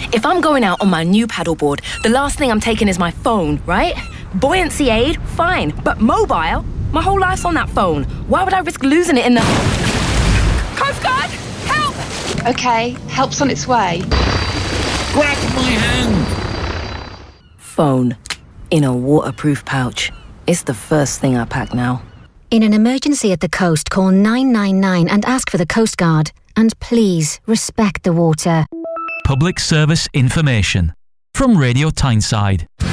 If I'm going out on my new paddleboard, the last thing I'm taking is my phone, right? Buoyancy aid, fine. But mobile? My whole life's on that phone. Why would I risk losing it in the... Coast Guard! Help! OK, help's on its way. Grab my hand! Phone. In a waterproof pouch. It's the first thing I pack now. In an emergency at the coast, call 999 and ask for the Coast Guard. And please, respect the water. Public service information from Radio Tyneside.